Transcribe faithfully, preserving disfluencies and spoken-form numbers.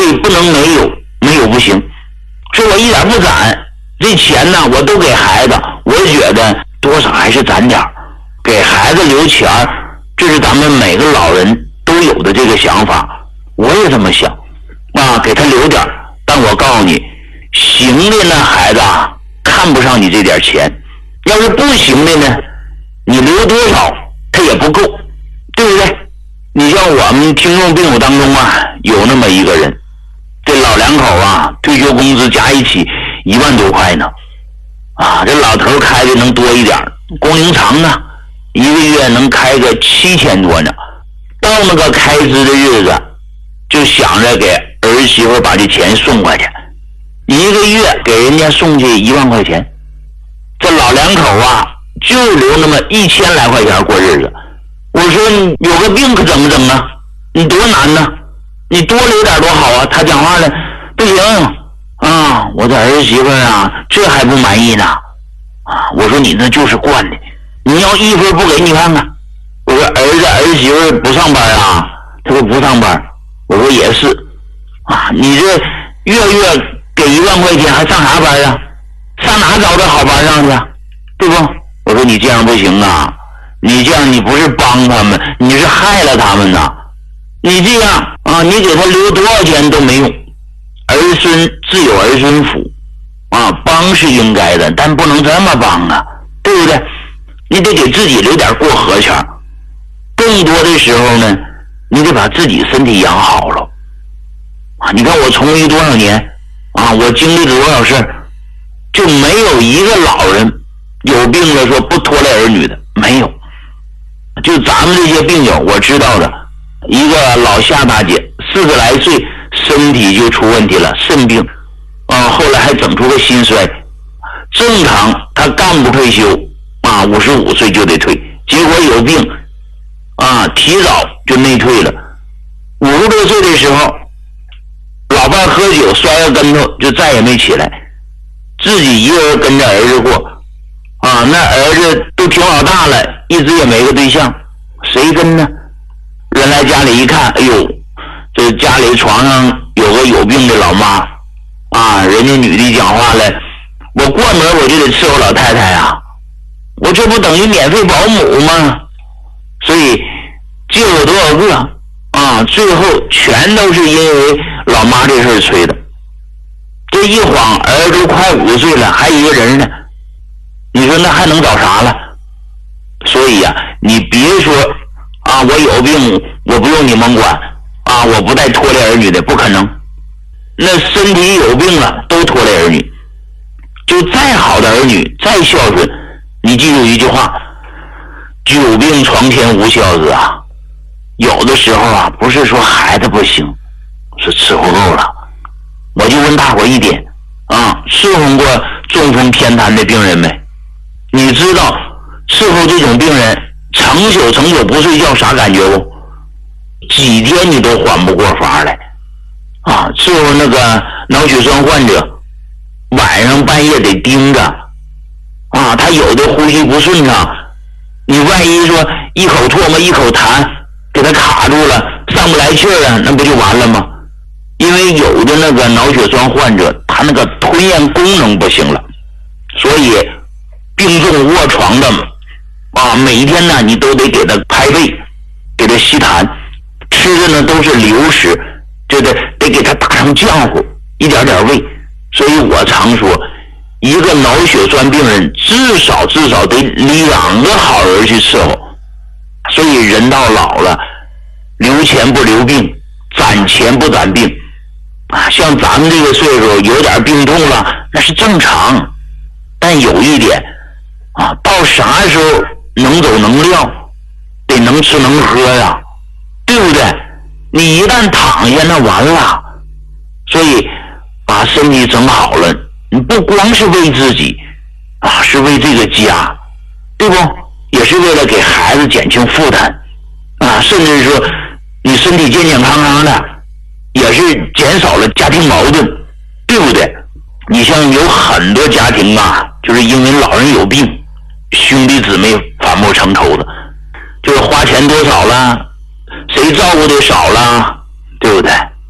以不能没有，没有不行。说我一点不攒，这钱呢我都给孩子，我觉得多少还是攒点给孩子留钱，这是咱们每个老人都有的这个想法，我也这么想啊，给他留点。但我告诉你，行的呢孩子啊，看不上你这点钱，要是不行的呢，你留多少他也不够，对不对？你像我们听众病友当中啊，有那么一个人，这老两口啊，退休工资加一起一万多块呢，啊，这老头开的能多一点，工龄长啊，一个月能开个七千多呢。到那个开支的日子，就想着给儿媳妇把这钱送过去，一个月给人家送去一万块钱，这老两口啊，就留那么一千来块钱过日子。我说你有个病可怎么整啊？你多难呢？你多留点多好啊！他讲话了，不行啊！我的儿媳妇啊，这还不满意呢啊！我说你那就是惯的，你要一分不给你看看。我说儿子儿媳妇不上班啊？他说不上班。我说也是啊，你这月月给一万块钱还上啥班啊？上哪找这好班上去啊？对不？我说你这样不行啊！你这样你不是帮他们，你是害了他们呐！你这样啊，你给他留多少钱都没用，儿孙自有儿孙福啊，帮是应该的，但不能这么帮啊，对不对？你得给自己留点过河钱，更多的时候呢，你得把自己身体养好了啊！你看我从医多少年啊，我经历了多少事，就没有一个老人有病了说不拖累儿女的，没有。就咱们这些病友，我知道的，一个老夏大姐四十来岁身体就出问题了，肾病啊，后来还整出个心衰。正常她干不退休啊，五十五岁就得退，结果有病啊，提早就内退了。五十多岁的时候，老伴喝酒摔个跟头，就再也没起来，自己一个人跟着儿子过啊，那儿子都挺老大了，一直也没个对象，谁跟呢？人来家里一看，哎呦，这家里床上有个有病的老妈啊，人家女的讲话了，我过门我就得伺候老太太啊，我这不等于免费保姆吗？所以借了多少个啊，最后全都是因为老妈这事儿催的。这一晃儿子快五岁了，还一个人呢，你说那还能找啥了？所以呀、啊，你别说啊，我有病我不用你们管啊，我不带拖累儿女的，不可能。那身体有病了都拖累儿女，就再好的儿女再孝顺，你记住一句话，久病床前无孝子啊。有的时候啊，不是说孩子不行，是伺候够了。我就问大伙一点啊，伺候过中风偏瘫的病人没？你知道伺候这种病人成宿成宿不睡觉啥感觉不？几天你都缓不过法来啊！伺候那个脑血栓患者，晚上半夜得盯着啊，他有的呼吸不顺畅，你万一说一口唾沫一口痰给他卡住了，上不来气儿啊，那不就完了吗？因为有的那个脑血栓患者，他那个吞咽功能不行了，所以病重卧床的啊，每一天呢你都得给他拍背，给他吸痰，吃的呢都是流食，就得得给他打成浆糊，一点点喂。所以我常说，一个脑血栓病人至少至少得两个好人去伺候。所以人到老了，留钱不留病，攒钱不攒病啊。像咱们这个岁数有点病痛了，那是正常。但有一点啊，到啥时候能走能撂，得能吃能喝呀，对不对？你一旦躺下那完了。所以把身体整好了，你不光是为自己啊，是为这个家，对不？也是为了给孩子减轻负担啊，甚至说你身体健健康康的，也是减少了家庭矛盾，对不对？你像有很多家庭啊，就是因为老人有病，兄弟姊妹反目成仇的，就是花钱多少了，谁照顾的少了，对不对？